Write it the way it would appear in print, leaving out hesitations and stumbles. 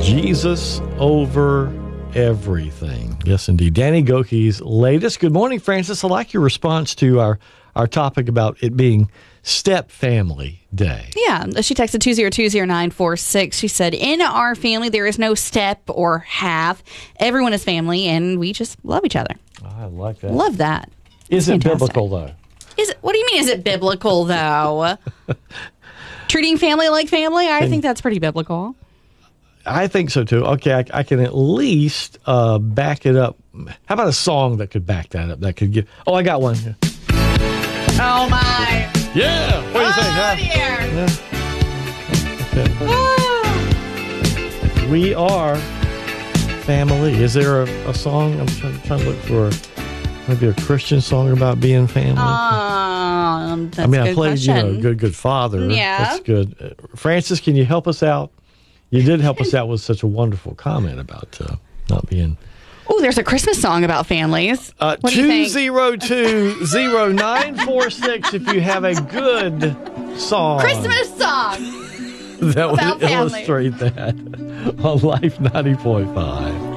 Jesus over everything. Yes, indeed. Danny Gokey's latest. Good morning, Francis. I like your response to our topic about it being Step Family Day. Yeah, she texted 2020946. She said, in our family, there is no step or half. Everyone is family, and we just love each other. I like that. Love that. Is it fantastic. biblical, though? What do you mean, is it biblical, though? Treating family like family? I think that's pretty biblical. I think so, too. Okay, I can at least back it up. How about a song that could back that up? That could give... Oh, I got one. Oh, my. Yeah! What do you think, huh? Dear. Yeah. Okay. We are family. Is there a song? I'm trying to look for maybe a Christian song about being family. That's I mean, a good I played, question. good father. Yeah. That's good. Francis, can you help us out? You did help us out with such a wonderful comment about not being... Oh, there's a Christmas song about families. What do you think? 2020946 if you have a good song. Christmas song that would about family. illustrate that on Life 90.5.